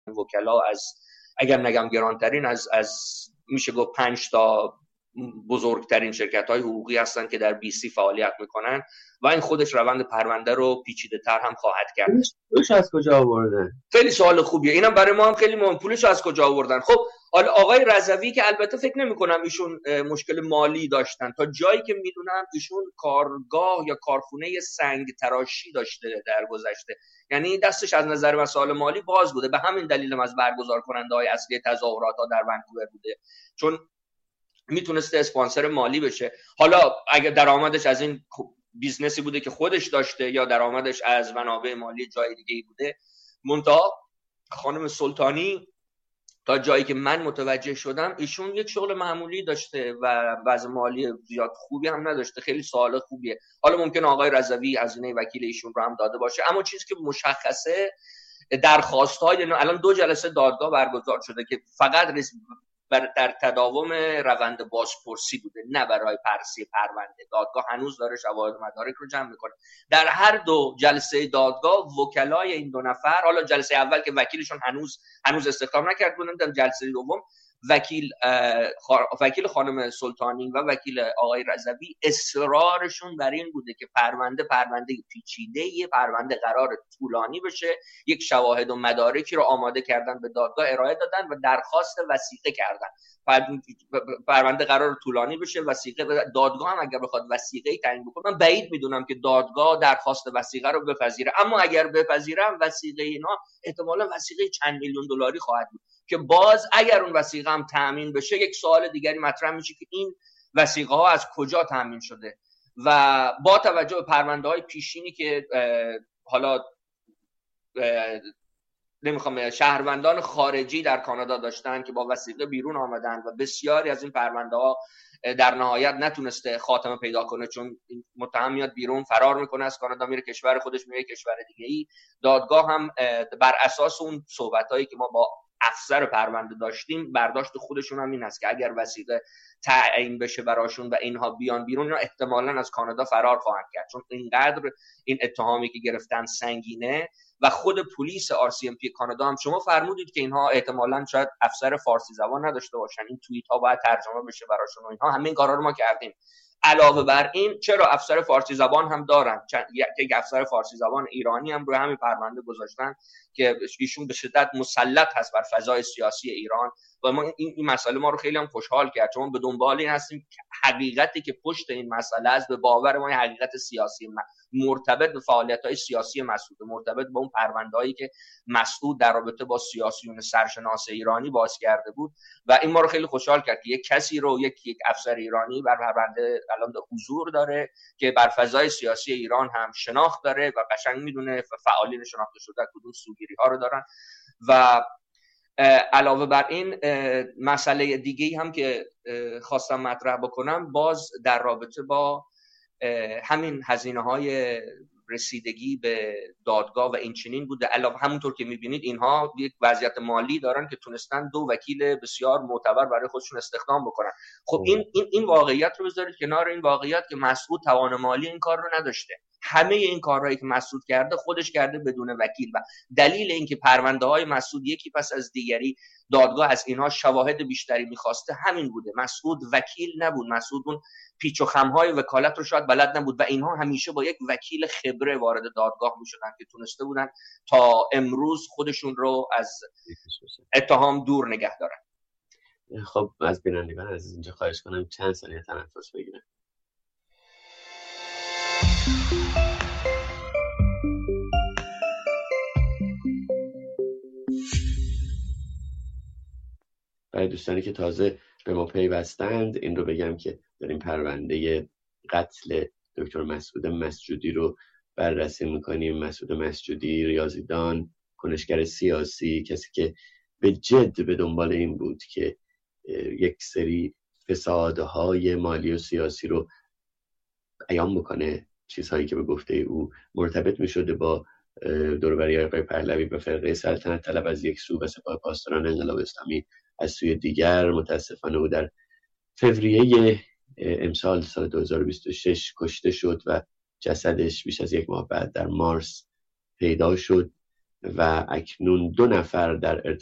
وکلا از اگر نگم گرانترین از میشه گفت 5 تا بزرگترین شرکت‌های حقوقی هستن که در BC فعالیت میکنن و این خودش روند پرونده رو پیچیده‌تر هم خواهد کرد. پولش از کجا آوردن؟ خیلی سوال خوبیه. اینم برای ما هم خیلی مهم. پولش از کجا آوردن؟ خب حالا آقای رضوی که البته فکر نمی‌کنم ایشون مشکل مالی داشتن، تا جایی که میدونم ایشون کارگاه یا کارخونه سنگ تراشی داشته در گذشته، یعنی دستش از نظر مسائل مالی باز بوده. به همین دلیل هم از برگزار کننده‌های اصلی تظاهرات‌ها در ونکوور بوده، چون میتونسته اسپانسر مالی بشه. حالا اگه درآمدش از این بیزنسی بوده که خودش داشته یا درآمدش از منابع مالی جای دیگه‌ای بوده، منتها خانم سلطانی تا جایی که من متوجه شدم ایشون یک شغل معمولی داشته و وضع مالی زیاد خوبی هم نداشته. خیلی سوال خوبیه. حالا ممکن آقای رضوی هزینه وکیل ایشون رو هم داده باشه، اما چیزی که مشخصه درخواست‌های الان 2 جلسه دادگاه برگزار شده که فقط در تداوم روند بازپرسی بوده، نه برای بررسی پرونده. دادگاه هنوز داره شواهد و مدارک رو جمع میکنه. در هر 2 جلسه دادگاه وکلای این 2 نفر، حالا جلسه اول که وکیلشون هنوز استخدام نکرد بودن، در جلسه دوم وکیل خانم سلطانی و وکیل آقای رضوی اصرارشون بر این بوده که پرونده پیچیده، پرونده قرار طولانی بشه. یک شواهد و مدارکی رو آماده کردن، به دادگاه ارائه دادن و درخواست وثیقه کردن. پرونده قرار طولانی بشه، وثیقه دادگاه هم اگر بخواد وثیقه‌ای تعیین بکنه، من بعید میدونم که دادگاه درخواست وثیقه رو بپذیره، اما اگر بپذیرم وثیقه اینا احتمالاً وثیقه چند میلیون دلاری خواهد بود که باز اگر اون وثیقه هم تامین بشه یک سوال دیگری مطرح میشه که این وثیقه ها از کجا تامین شده. و با توجه به پرونده های پیشینی که حالا نمیخوام شهروندان خارجی در کانادا داشتن که با وثیقه بیرون آمدن و بسیاری از این پرونده ها در نهایت نتونسته خاتمه پیدا کنه، چون متهم میاد بیرون، فرار میکنه از کانادا، میره کشور خودش، میره کشور دیگه ای. دادگاه هم بر اساس اون صحبتایی که ما با افسر پرونده داشتیم، برداشت خودشون هم این است که اگر وثیقه تعیین بشه براشون و اینها بیان بیرون، اینا احتمالاً از کانادا فرار خواهند کرد، چون اینقدر این اتهامی که گرفتن سنگینه. و خود پلیس RCMP کانادا هم شما فرمودید که اینها احتمالاً شاید افسر فارسی زبان نداشته باشن، این توییت ها باید ترجمه بشه براشون و اینها، همین کارا رو ما کردیم. علاوه بر این چرا افسر فارسی زبان هم دارن، یک افسر فارسی زبان ایرانی هم روی همین پرونده گذاشتن که ایشون به شدت مسلط هست بر فضای سیاسی ایران و ما این مسئله ما رو خیلی هم خوشحال کرد، چون به دنبال این هستیم که حقیقتی که پشت این مسئله است به باور ما حقیقت سیاسی مرتبط به فعالیت‌های سیاسی مسعود، مرتبط با اون پرونده‌ای که مسعود در رابطه با سیاسیون سرشناس ایرانی باز کرده بود و این ما رو خیلی خوشحال کرد که یک کسی رو یک افسر ایرانی بر پرونده الان حضور داره که بر فضای سیاسی ایران هم شناخت داره و قشنگ میدونه فعالین شناخته شده کدوم سوگیری‌ها رو دارن. و علاوه بر این مسئله دیگه‌ای هم که خواستم مطرح بکنم باز در رابطه با همین هزینه‌های رسیدگی به دادگاه و این چنین بوده. علاوه همونطور که می‌بینید اینها یک وضعیت مالی دارن که تونستن 2 وکیل بسیار معتبر برای خودشون استخدام بکنن. خب این واقعیت رو بذارید کنار این واقعیت که مسعود توان مالی این کار رو نداشته. همه این کارهایی که مسعود کرده خودش کرده بدون وکیل و دلیل اینکه پرونده‌های مسعود یکی پس از دیگری دادگاه از اینها شواهد بیشتری می‌خواسته همین بوده. مسعود وکیل نبود، مسعود اون پیچ و خم‌های وکالت رو شاید بلد نبود و اینها همیشه با یک وکیل خبره وارد دادگاه می‌شدن که تونسته بودن تا امروز خودشون رو از اتهام دور نگه دارن. خب از بینندگان از اینجا خواهش کنم چند ثانیه تنفس بگیرن. برای دوستانی که تازه به ما پیوستند این رو بگم که داریم پرونده قتل دکتر مسعود مسجودی رو بررسی میکنیم. مسعود مسجودی ریاضیدان، کنشگر سیاسی، کسی که به جد به دنبال این بود که یک سری فسادهای مالی و سیاسی رو بیان بکنه، چیزهایی که به گفته او مرتبط میشده با دوربری آقای پهلوی و فرقه سلطنت طلب از یک سو و سپاه پاسداران انقلاب اسلامی از سوی دیگر. متاسفانه او در فوریه امسال سال 2026 کشته شد و جسدش بیش از 1 ماه بعد در مارس پیدا شد و اکنون 2 نفر در